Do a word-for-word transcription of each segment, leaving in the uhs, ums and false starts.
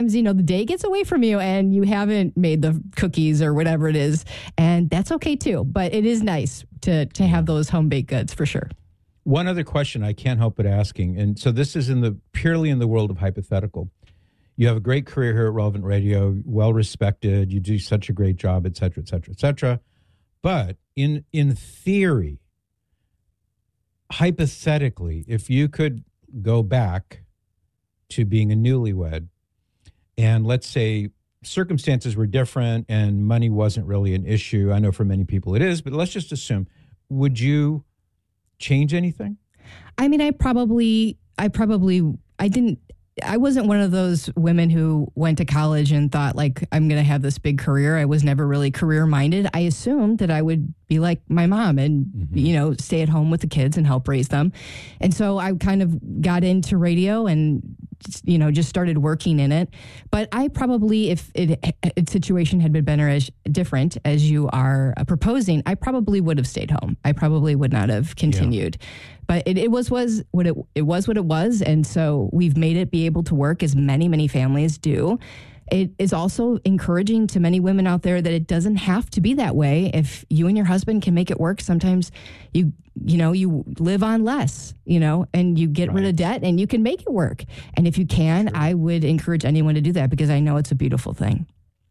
you know, the day gets away from you and you haven't made the cookies or whatever it is. And that's okay too. But it is nice to to have those home baked goods for sure. One other question I can't help but asking, and so this is in the purely in the world of hypothetical. You have a great career here at Relevant Radio, well respected. You do such a great job, et cetera, et cetera, et cetera. But in in theory, hypothetically, if you could go back to being a newlywed, and let's say circumstances were different and money wasn't really an issue. I know for many people it is, but let's just assume, would you change anything? I mean, I probably, I probably, I didn't, I wasn't one of those women who went to college and thought like, I'm going to have this big career. I was never really career minded. I assumed that I would be like my mom and, mm-hmm. you know, stay at home with the kids and help raise them. And so I kind of got into radio and, you know, just started working in it. But I probably, if it, a situation had been better as different as you are proposing, I probably would have stayed home. I probably would not have continued. Yeah. But it, it was was what it it was what it was, and so we've made it be able to work as many many families do. It is also encouraging to many women out there that it doesn't have to be that way. If you and your husband can make it work, sometimes you you know you live on less, you know, and you get right. rid of debt, and you can make it work. And if you can, sure. I would encourage anyone to do that because I know it's a beautiful thing.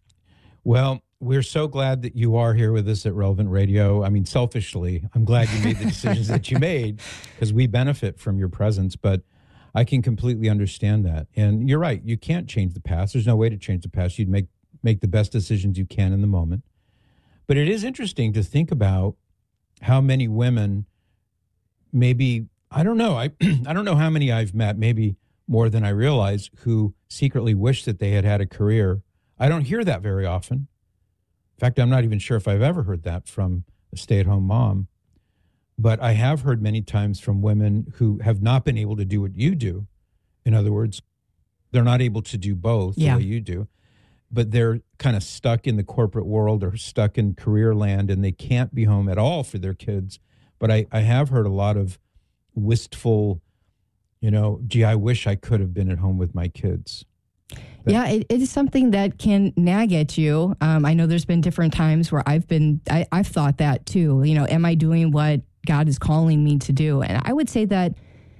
Well, we're so glad that you are here with us at Relevant Radio. I mean, selfishly, I'm glad you made the decisions that you made because we benefit from your presence, but I can completely understand that. And you're right. You can't change the past. There's no way to change the past. You'd make, make the best decisions you can in the moment. But it is interesting to think about how many women maybe, I don't know, I, I don't know how many I've met, maybe more than I realize, who secretly wish that they had had a career. I don't hear that very often. In fact, I'm not even sure if I've ever heard that from a stay-at-home mom. But I have heard many times from women who have not been able to do what you do. In other words, they're not able to do both yeah. the way you do. But they're kind of stuck in the corporate world or stuck in career land, and they can't be home at all for their kids. But I, I have heard a lot of wistful, you know, gee, I wish I could have been at home with my kids. But yeah, it, it is something that can nag at you. Um, I know there's been different times where I've been, I, I've thought that too. You know, am I doing what God is calling me to do? And I would say that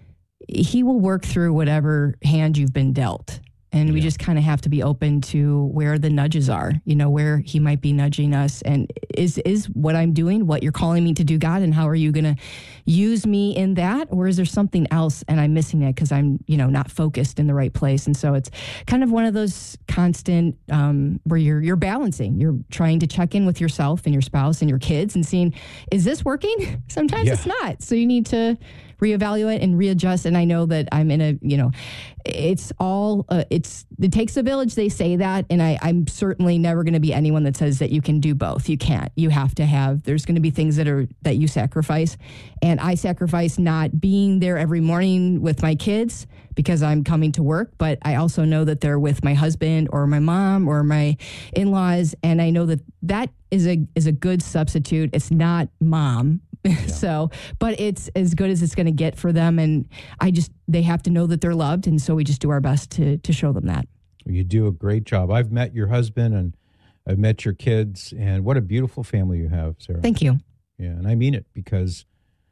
He will work through whatever hand you've been dealt. And yeah. we just kind of have to be open to where the nudges are, you know, where He might be nudging us. And is is what I'm doing what you're calling me to do, God? And how are you going to use me in that? Or is there something else and I'm missing it because I'm, you know, not focused in the right place? And so it's kind of one of those constant um, where you're you're balancing. You're trying to check in with yourself and your spouse and your kids and seeing, is this working? Sometimes yeah. it's not. So you need to reevaluate and readjust. And I know that I'm in a, you know, it's all, uh, it's, it takes a village. They say that. And I, I'm certainly never going to be anyone that says that you can do both. You can't. You have to have, there's going to be things that are, that you sacrifice. And I sacrifice not being there every morning with my kids because I'm coming to work, but I also know that they're with my husband or my mom or my in-laws. And I know that that is a, is a good substitute. It's not mom. Yeah. So, but it's as good as it's going to get for them. And I just, they have to know that they're loved. And so we just do our best to to show them that. You do a great job. I've met your husband and I've met your kids, and what a beautiful family you have, Sarah. Thank you. Yeah. And I mean it because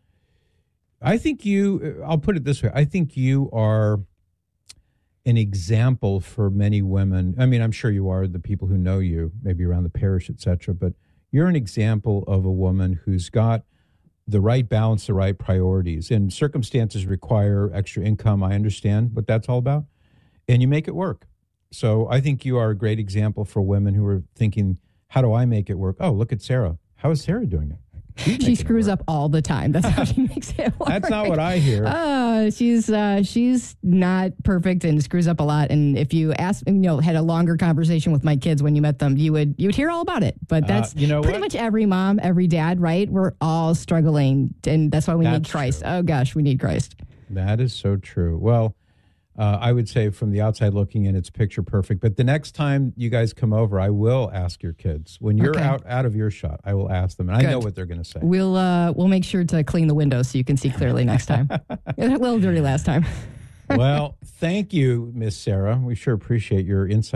I think you, I'll put it this way. I think you are an example for many women. I mean, I'm sure you are, the people who know you, maybe around the parish, et cetera, but you're an example of a woman who's got the right balance, the right priorities. And circumstances require extra income. I understand what that's all about. And you make it work. So I think you are a great example for women who are thinking, how do I make it work? Oh, look at Sarah. How is Sarah doing it? She screws up all the time. That's how she makes it work. That's not what I hear. Uh, she's uh, she's not perfect and screws up a lot. And if you ask, you know, had a longer conversation with my kids when you met them, you would you would hear all about it. But that's uh, you know pretty what? much every mom, every dad, right? We're all struggling, and that's why we that's need Christ. True. Oh gosh, we need Christ. That is so true. Well, Uh, I would say from the outside looking in, it's picture perfect. But the next time you guys come over, I will ask your kids. When you're okay. out, out of earshot, I will ask them. And Good. I know what they're going to say. We'll uh, we'll make sure to clean the windows so you can see clearly next time. A little dirty last time. Well, thank you, Miss Sarah. We sure appreciate your insight.